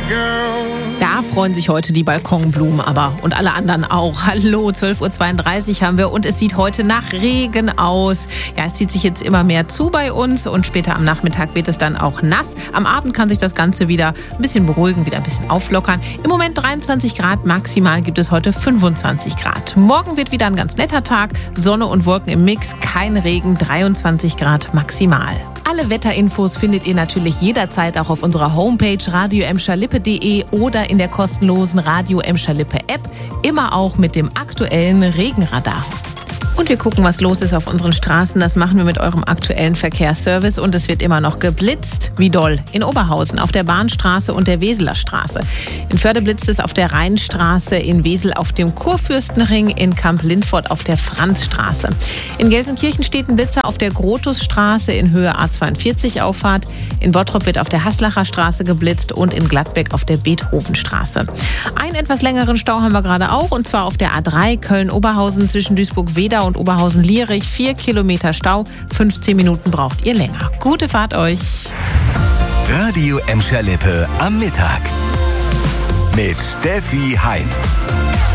Da freuen sich heute die Balkonblumen aber und alle anderen auch. Hallo, 12.32 Uhr haben wir und es sieht heute nach Regen aus. Ja, es zieht sich jetzt immer mehr zu bei uns und später am Nachmittag wird es dann auch nass. Am Abend kann sich das Ganze wieder ein bisschen beruhigen, wieder ein bisschen auflockern. Im Moment 23 Grad, maximal gibt es heute 25 Grad. Morgen wird wieder ein ganz netter Tag, Sonne und Wolken im Mix, kein Regen, 23 Grad maximal. Alle Wetterinfos findet ihr natürlich jederzeit auch auf unserer Homepage radio-emscher-lippe.de oder in der kostenlosen Radio Emscher Lippe App, immer auch mit dem aktuellen Regenradar. Und wir gucken, was los ist auf unseren Straßen. Das machen wir mit eurem aktuellen Verkehrsservice. Und es wird immer noch geblitzt. Wie doll? In Oberhausen, auf der Bahnstraße und der Weseler Straße. In Förde blitzt es auf der Rheinstraße, in Wesel auf dem Kurfürstenring, in Kamp-Lindfort auf der Franzstraße. In Gelsenkirchen steht ein Blitzer auf der Grotusstraße in Höhe A42 Auffahrt. In Bottrop wird auf der Haslacher Straße geblitzt und in Gladbeck auf der Beethovenstraße. Einen etwas längeren Stau haben wir gerade auch, und zwar auf der A3 Köln-Oberhausen zwischen Duisburg-Wedau und Oberhausen-Lierich. 4 Kilometer Stau, 15 Minuten braucht ihr länger. Gute Fahrt euch. Radio Emscher Lippe am Mittag mit Steffi Hein.